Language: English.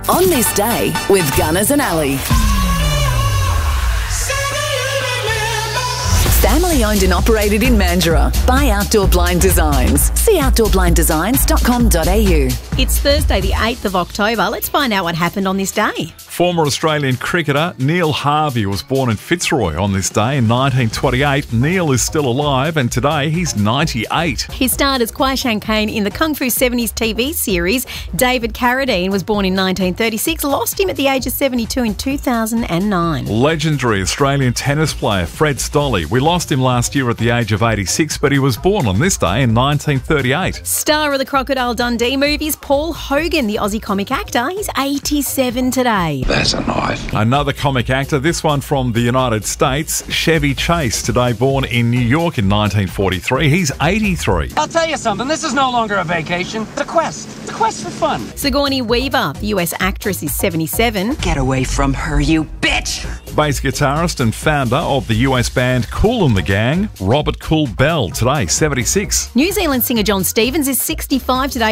On This Day with Gunners and Ali. Family owned and operated in Mandurah by Outdoor Blind Designs. See outdoorblindesigns.com.au. It's Thursday, the 8th of October. Let's find out what happened on this day. Former Australian cricketer Neil Harvey was born in Fitzroy on this day in 1928. Neil is still alive and today he's 98. He starred as Kwai Shan Kane in the Kung Fu 70s TV series. David Carradine was born in 1936, lost him at the age of 72 in 2009. Legendary Australian tennis player Fred Stolle. We lost him last year at the age of 86, but he was born on this day in 1938. Star of the Crocodile Dundee movies, Paul Hogan, the Aussie comic actor. He's 87 today. That's a knife. Another comic actor, this one from the United States, Chevy Chase, today born in New York in 1943. He's 83. I'll tell you something, this is no longer a vacation. It's a quest. It's a quest for fun. Sigourney Weaver, the US actress, is 77. Get away from her, you bitch! Bass guitarist and founder of the US band Kool and the Gang, Robert Kool Bell, today 76. New Zealand singer John Stevens is 65 today.